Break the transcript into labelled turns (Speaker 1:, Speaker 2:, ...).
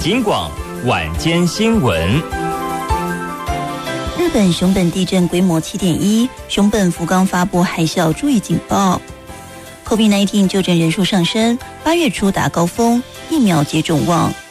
Speaker 1: 警广晚间新闻。
Speaker 2: 日本熊本地震规模7.1，熊本福冈发布海啸注意警报。COVID-19 就诊人数上升，8月初达高峰，疫苗接种旺。